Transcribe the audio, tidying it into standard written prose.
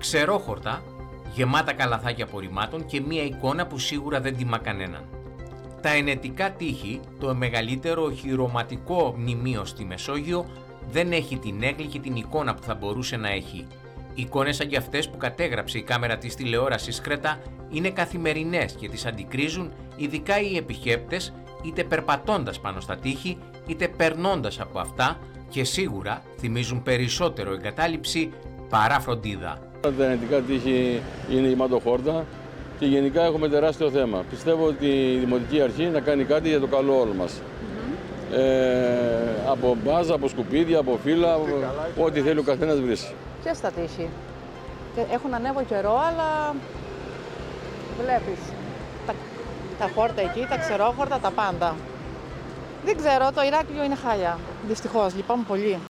Ξερόχορτα, γεμάτα καλαθάκια απορριμμάτων και μία εικόνα που σίγουρα δεν τιμά κανέναν. Τα ενετικά τείχη, το μεγαλύτερο οχυρωματικό μνημείο στη Μεσόγειο, δεν έχει την έγκλη και την εικόνα που θα μπορούσε να έχει. Εικόνες σαν και αυτές που κατέγραψε η κάμερα της τηλεόρασης Κρέτα είναι καθημερινές και τις αντικρίζουν ειδικά οι επισκέπτες, είτε περπατώντας πάνω στα τείχη, είτε περνώντας από αυτά, και σίγουρα θυμίζουν περισσότερο εγκατάλειψη παρά φροντίδα. Τα ενετικά τείχη είναι γεμάτοχόρτα και γενικά έχουμε τεράστιο θέμα. Πιστεύω ότι η Δημοτική Αρχή να κάνει κάτι για το καλό όλων μας. Από μπάζα, από σκουπίδια, από φύλλα, ό,τι θέλει ο καθένας βρίσκει. Ποιες τα τείχη. Έχουν ανέβω καιρό, αλλά βλέπεις τα χόρτα εκεί, τα ξερόχορτα, τα πάντα. Δεν ξέρω, το Ηράκλειο είναι χάλια. Δυστυχώς, λυπάμαι πολύ.